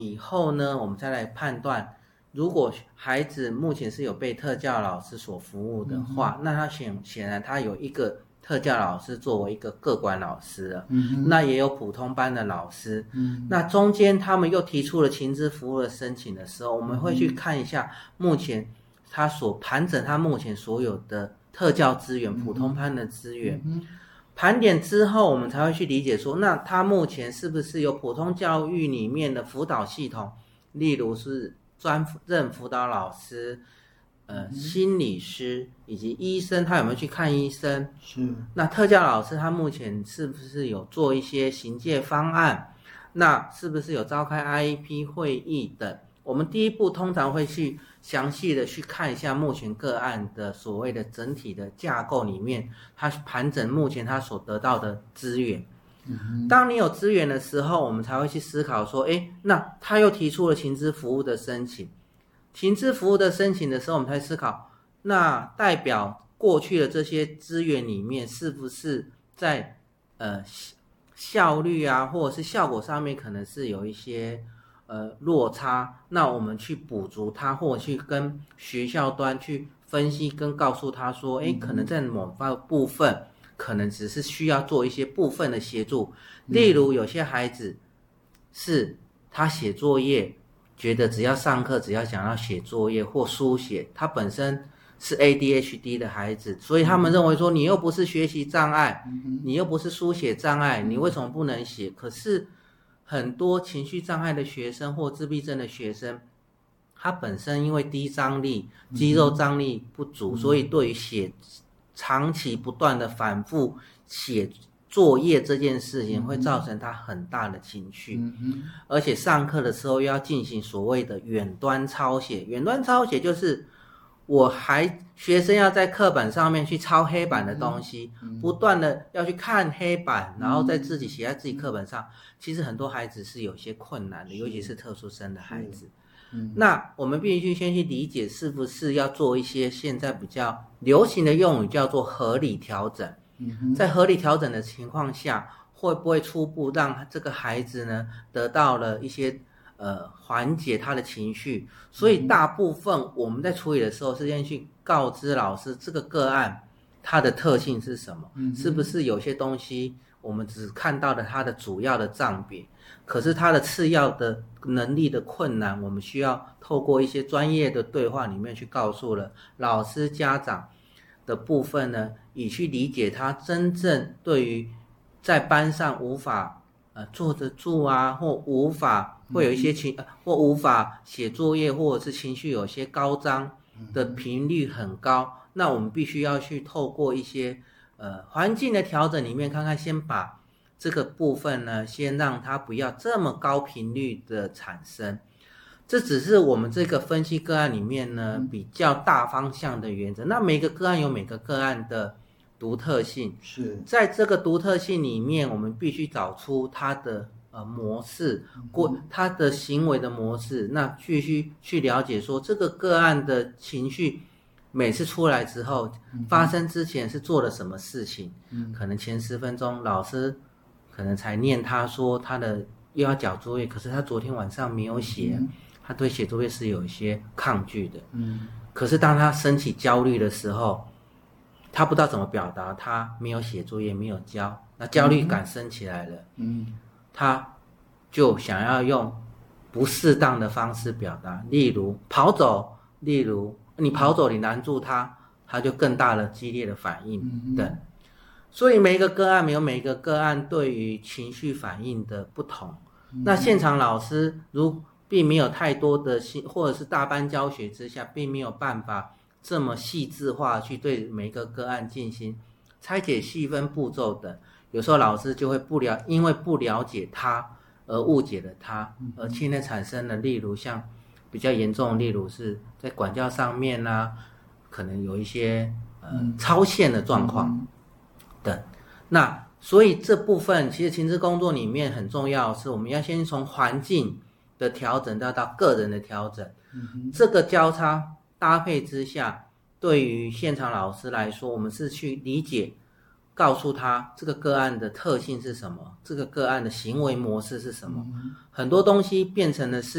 以后呢，我们再来判断，如果孩子目前是有被特教老师所服务的话，那他显然他有一个特教老师作为一个个管老师了，那也有普通班的老师，那中间他们又提出了情资服务的申请的时候，我们会去看一下目前他所盘整他目前所有的特教资源、普通班的资源。盘点之后，我们才会去理解说，那他目前是不是有普通教育里面的辅导系统，例如是专任辅导老师、心理师以及医生，他有没有去看医生？ 是。 那特教老师他目前是不是有做一些行介方案？那是不是有召开 IEP 会议等？我们第一步通常会去详细的去看一下目前个案的所谓的整体的架构里面，它盘整目前它所得到的资源。当你有资源的时候，我们才会去思考说，那他又提出了情资服务的申请。情资服务的申请的时候，我们才思考，那代表过去的这些资源里面，是不是在效率啊，或者是效果上面可能是有一些落差，那我们去补足它，或者去跟学校端去分析跟告诉他说，可能在某部分可能只是需要做一些部分的协助，例如有些孩子是他写作业觉得只要上课只要想要写作业或书写，他本身是 ADHD 的孩子，所以他们认为说你又不是学习障碍，你又不是书写障碍，你为什么不能写？可是很多情绪障碍的学生或自闭症的学生，他本身因为低张力、肌肉张力不足，所以对于长期不断的反复写作业这件事情会造成他很大的情绪，而且上课的时候又要进行所谓的远端抄写。远端抄写就是学生要在课本上面去抄黑板的东西，不断的要去看黑板，然后再自己写在自己课本上。其实很多孩子是有些困难的，尤其是特殊生的孩子。那我们必须先去理解，是不是要做一些现在比较流行的用语叫做合理调整。在合理调整的情况下，会不会初步让这个孩子呢得到了一些缓解他的情绪？所以大部分我们在处理的时候是先去告知老师这个个案它的特性是什么，是不是有些东西我们只看到了它的主要的障别，可是它的次要的能力的困难，我们需要透过一些专业的对话里面去告诉了老师家长的部分呢，以去理解他真正对于在班上无法坐得住啊，或无法会有一些或无法写作业，或者是情绪有些高涨的频率很高，那我们必须要去透过一些环境的调整里面，看看先把这个部分呢，先让它不要这么高频率的产生。这只是我们这个分析个案里面呢比较大方向的原则。那每个个案有每个个案的独特性， 是在这个独特性里面，我们必须找出它的模式，它的行为的模式。那必须去了解说这个个案的情绪每次出来之后，发生之前是做了什么事情。可能前10分钟老师可能才念他说他的又要交作业，可是他昨天晚上没有写，他对写作业是有一些抗拒的。可是当他升起焦虑的时候，他不知道怎么表达，他没有写作业，没有交，那焦虑感升起来了。他就想要用不适当的方式表达，例如跑走，例如你跑走，你拦住他，他就更大的激烈的反应等。所以每一个个案有每一个个案对于情绪反应的不同。那现场老师并没有太多的或者是大班教学之下，并没有办法这么细致化去对每一个个案进行拆解细分步骤等。有时候老师就会因为不了解他而误解了他，而现在产生了例如像比较严重的，例如是在管教上面啊，可能有一些超限的状况等。那所以这部分其实情资工作里面很重要，是我们要先从环境的调整到个人的调整。这个交叉搭配之下，对于现场老师来说，我们是去理解告诉他这个个案的特性是什么，这个个案的行为模式是什么，很多东西变成的是